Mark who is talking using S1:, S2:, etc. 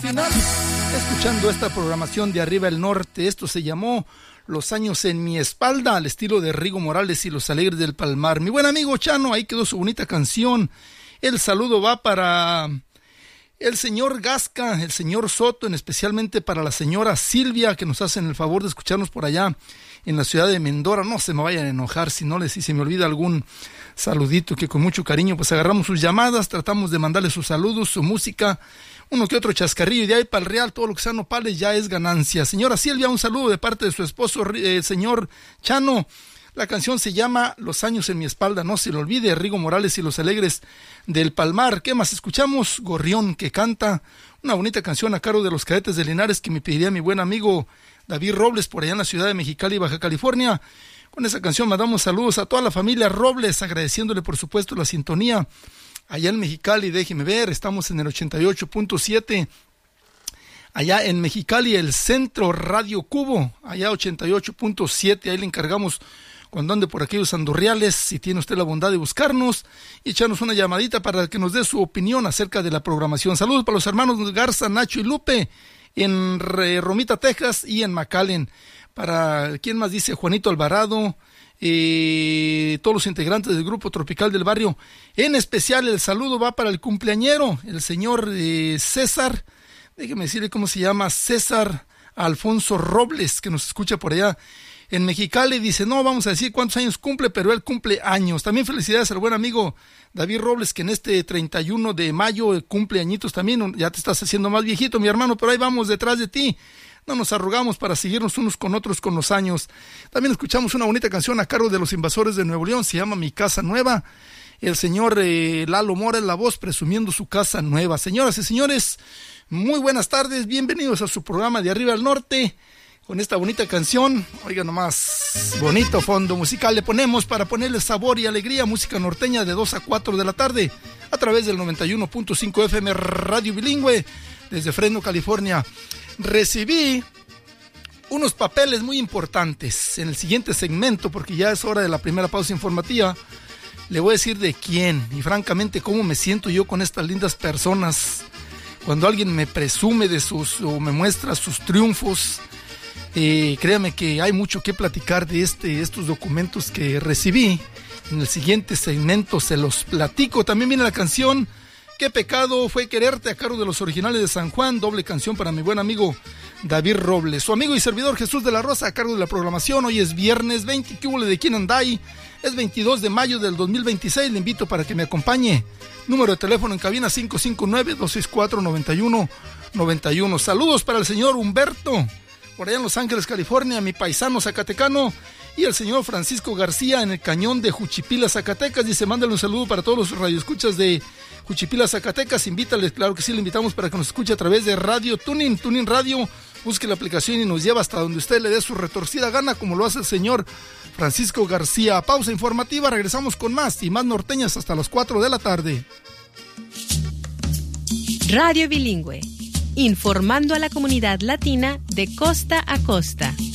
S1: Final, escuchando esta programación de Arriba el Norte. Esto se llamó Los años en mi espalda, al estilo de Rigo Morales y Los Alegres del Palmar. Mi buen amigo Chano, ahí quedó su bonita canción. El saludo va para el señor Gasca, el señor Soto, especialmente para la señora Silvia, que nos hacen el favor de escucharnos por allá en la ciudad de Mendora. No se me vayan a enojar si se me olvida algún saludito, que con mucho cariño pues agarramos sus llamadas, tratamos de mandarle sus saludos, su música, uno que otro chascarrillo, y de ahí para el real, todo lo que sea nopales ya es ganancia. Señora Silvia, un saludo de parte de su esposo, señor Chano. La canción se llama Los años en mi espalda, no se lo olvide, Rigo Morales y Los Alegres del Palmar. ¿Qué más escuchamos? Gorrión que canta, una bonita canción a cargo de los Cadetes de Linares que me pediría mi buen amigo David Robles por allá en la ciudad de Mexicali, Baja California. Con esa canción mandamos saludos a toda la familia Robles, agradeciéndole por supuesto la sintonía allá en Mexicali. Déjeme ver, estamos en el 88.7, allá en Mexicali, el Centro Radio Cubo, allá 88.7, ahí le encargamos cuando ande por aquellos andurriales, si tiene usted la bondad de buscarnos y echarnos una llamadita para que nos dé su opinión acerca de la programación. Saludos para los hermanos Garza, Nacho y Lupe en Romita, Texas, y en McAllen. Para, ¿quién más dice? Juanito Alvarado, todos los integrantes del Grupo Tropical del Barrio. En especial el saludo va para el cumpleañero, el señor César, déjeme decirle cómo se llama, César Alfonso Robles, que nos escucha por allá en Mexicali. Dice, no vamos a decir cuántos años cumple, pero él cumple años. También felicidades al buen amigo David Robles, que en este 31 de mayo cumple añitos también. Ya te estás haciendo más viejito, mi hermano, pero ahí vamos detrás de ti. No nos arrugamos para seguirnos unos con otros con los años. También escuchamos una bonita canción a cargo de los Invasores de Nuevo León, se llama Mi Casa Nueva. El señor Lalo Mora es la voz presumiendo su casa nueva. Señoras y señores, muy buenas tardes, bienvenidos a su programa de Arriba al Norte. Con esta bonita canción, oiga nomás, bonito fondo musical le ponemos para ponerle sabor y alegría, música norteña de 2 a 4 de la tarde, a través del 91.5 FM Radio Bilingüe, desde Fresno, California. Recibí unos papeles muy importantes en el siguiente segmento, porque ya es hora de la primera pausa informativa. Le voy a decir de quién y francamente cómo me siento yo con estas lindas personas. Cuando alguien me presume de o me muestra sus triunfos, créame que hay mucho que platicar de estos documentos que recibí. En el siguiente segmento se los platico. También viene la canción Qué pecado fue quererte, a cargo de los Originales de San Juan, doble canción para mi buen amigo David Robles. Su amigo y servidor Jesús de la Rosa, a cargo de la programación. Hoy es viernes 20, ¿qué hubo de quién andáis? Es 22 de mayo del 2026, le invito para que me acompañe. Número de teléfono en cabina 559-264-9191. Saludos para el señor Humberto, por allá en Los Ángeles, California, mi paisano zacatecano, y el señor Francisco García en el cañón de Juchipila, Zacatecas. Dice, mándale un saludo para todos los radioescuchas de Juchipila, Zacatecas. Invítales, claro que sí, le invitamos para que nos escuche a través de Radio Tuning Radio. Busque la aplicación y nos lleva hasta donde usted le dé su retorcida gana, como lo hace el señor Francisco García. Pausa informativa, regresamos con más y más norteñas hasta las 4 de la tarde.
S2: Radio Bilingüe, informando a la comunidad latina de costa a costa.